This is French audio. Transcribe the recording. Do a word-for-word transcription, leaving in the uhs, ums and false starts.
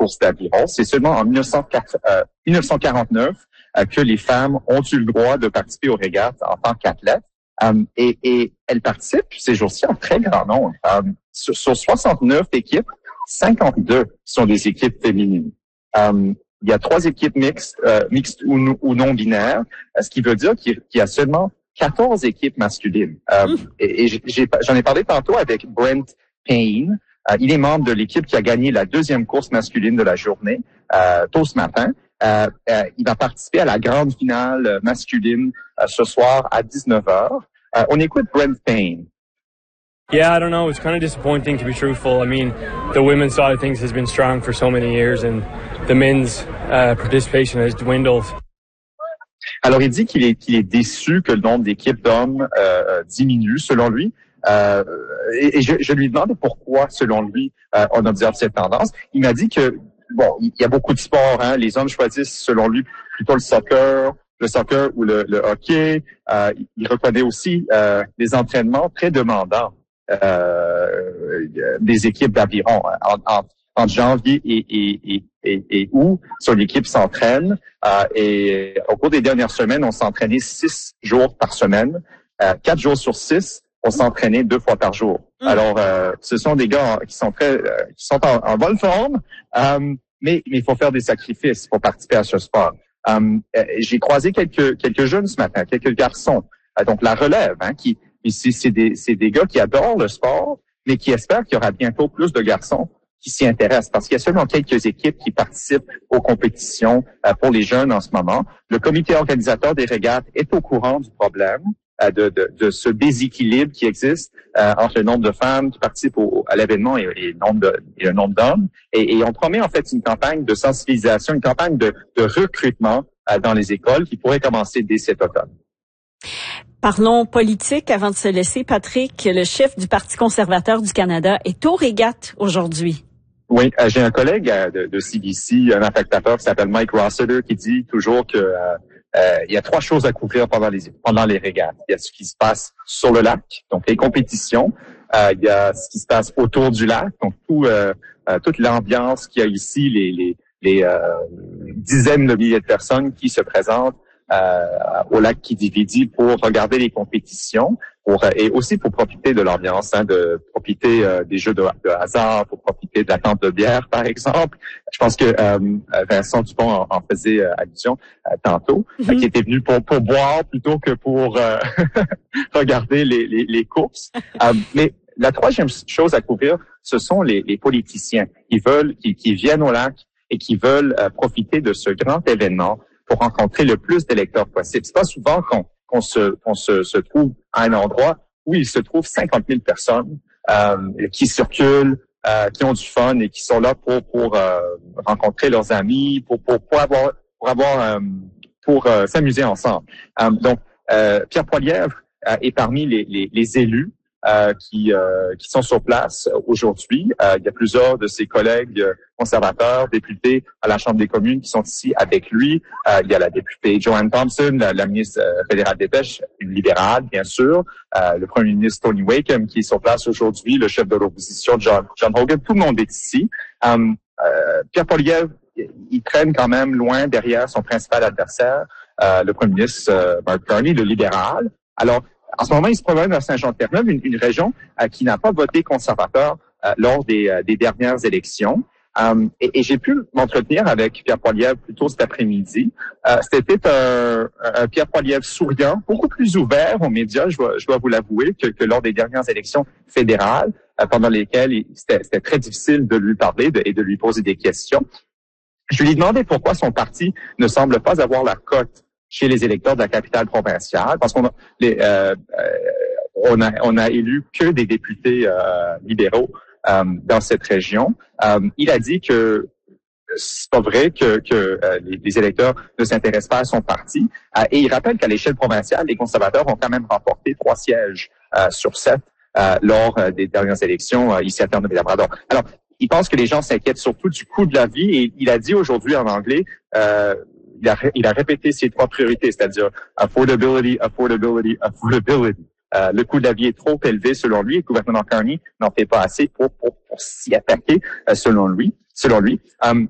course d'aviron. C'est seulement en mille neuf cent quarante-neuf euh, que les femmes ont eu le droit de participer aux régates en tant qu'athlètes. Um, et, et elles participent ces jours-ci en très grand nombre. Um, sur, sur soixante-neuf équipes, cinquante-deux sont des équipes féminines. Um, il y a trois équipes mixtes, euh, mixtes ou, ou non binaires, ce qui veut dire qu'il y a seulement quatorze équipes masculines. Um, et, et j'ai, j'en ai parlé tantôt avec Brent Payne. Uh, il est membre de l'équipe qui a gagné la deuxième course masculine de la journée, euh, tôt ce matin. Euh, euh, il va participer à la grande finale masculine euh, ce soir à dix-neuf heures. Uh, on écoute Brent Payne. Yeah, I don't know. It's kind of disappointing, to be truthful. I mean, the women's side of things has been strong for so many years, and the men's uh, participation has dwindled. Alors, il dit qu'il est, qu'il est déçu que le nombre d'équipes d'hommes euh, diminue, selon lui. Euh, et et je, je lui demande pourquoi, selon lui, euh, on observe cette tendance. Il m'a dit que, bon, il y a beaucoup de sports, hein. Les hommes choisissent, selon lui, plutôt le soccer, le soccer ou le, le hockey. Euh, il reconnaît aussi euh, des entraînements très demandants euh, des équipes d'aviron. En, en, entre janvier et, et, et, et, et août, son équipe s'entraîne. Euh, et au cours des dernières semaines, on s'entraînait six jours par semaine. Euh, quatre jours sur six, on s'entraînait deux fois par jour. Mmh. Alors, euh, ce sont des gars qui sont très, euh, qui sont en, en bonne forme, euh, mais il faut faire des sacrifices pour participer à ce sport. Um, j'ai croisé quelques quelques jeunes ce matin, quelques garçons. Euh, donc la relève, hein, qui c'est, c'est des c'est des gars qui adorent le sport, mais qui espèrent qu'il y aura bientôt plus de garçons qui s'y intéressent, parce qu'il y a seulement quelques équipes qui participent aux compétitions euh, pour les jeunes en ce moment. Le comité organisateur des régates est au courant du problème euh, de, de de ce déséquilibre qui existe euh, entre le nombre de femmes qui participent au, à l'événement et, et, le nombre de, et le nombre d'hommes. Et, et on promet en fait une campagne de sensibilisation, une campagne de, de recrutement euh, dans les écoles qui pourrait commencer dès cet automne. Parlons politique avant de se laisser. Patrick, le chef du Parti conservateur du Canada, est aux régates aujourd'hui. Oui, euh, j'ai un collègue euh, de, de C B C, un affectateur qui s'appelle Mike Rossiter, qui dit toujours que euh, euh, il y a trois choses à couvrir pendant les pendant les régates. Il y a ce qui se passe sur le lac, donc les compétitions. Euh, il y a ce qui se passe autour du lac, donc tout euh, euh, toute l'ambiance qu'il y a ici, les les, les euh, dizaines de milliers de personnes qui se présentent euh, au lac Kidividi pour regarder les compétitions. Pour, et aussi pour profiter de l'ambiance, hein, de profiter euh, des jeux de, de hasard, pour profiter de la tente de bière, par exemple. Je pense que euh, Vincent Dupont en, en faisait euh, allusion euh, tantôt, mm-hmm. euh, qui était venu pour, pour boire plutôt que pour euh, regarder les, les, les courses. euh, mais la troisième chose à couvrir, ce sont les, les politiciens qui veulent, qui, qui viennent au lac et qui veulent euh, profiter de ce grand événement pour rencontrer le plus d'électeurs possible. C'est pas souvent qu'on qu'on se, qu'on se, se trouve à un endroit où il se trouve cinquante mille personnes euh, qui circulent, euh, qui ont du fun et qui sont là pour pour euh, rencontrer leurs amis, pour pour pour avoir pour avoir euh, pour euh, s'amuser ensemble. Euh, donc euh, Pierre Poilievre euh, est parmi les les, les élus euh, qui euh, qui sont sur place aujourd'hui. Euh, il y a plusieurs de ses collègues conservateurs, députés à la Chambre des communes qui sont ici avec lui. Euh, il y a la députée Joanne Thompson, la, la ministre euh, fédérale des Pêches, une libérale, bien sûr. Euh, le premier ministre Tony Wakeham qui est sur place aujourd'hui, le chef de l'opposition John, John Hogan. Tout le monde est ici. Um, euh, Pierre Poilievre, il traîne quand même loin derrière son principal adversaire, euh, le premier ministre euh, Mark Carney, le libéral. Alors, en ce moment, il se promène à Saint-Jean-de-Terre-Neuve, une, une région euh, qui n'a pas voté conservateur euh, lors des, euh, des dernières élections. Um, et, et j'ai pu m'entretenir avec Pierre Poilievre plus tôt cet après-midi. Euh, c'était un, un Pierre Poilievre souriant, beaucoup plus ouvert aux médias, je dois, je dois vous l'avouer, que, que lors des dernières élections fédérales, euh, pendant lesquelles il, c'était, c'était très difficile de lui parler de, et de lui poser des questions. Je lui ai demandé pourquoi son parti ne semble pas avoir la cote chez les électeurs de la capitale provinciale, parce qu'on a, les, euh, euh, on a, on a élu que des députés euh, libéraux euh, dans cette région. Euh, il a dit que c'est pas vrai que, que euh, les, les électeurs ne s'intéressent pas à son parti. Euh, et il rappelle qu'à l'échelle provinciale, les conservateurs ont quand même remporté trois sièges euh, sur sept euh, lors euh, des dernières élections euh, ici à Terre-Neuve-et-Labrador. Alors, il pense que les gens s'inquiètent surtout du coût de la vie et il a dit aujourd'hui en anglais, euh, il a, il a répété ses trois priorités, c'est-à-dire affordability, affordability, affordability. Euh, le coût de la vie est trop élevé selon lui et le gouvernement Carney n'en fait pas assez pour, pour, pour s'y attaquer euh, selon lui. Selon lui, um,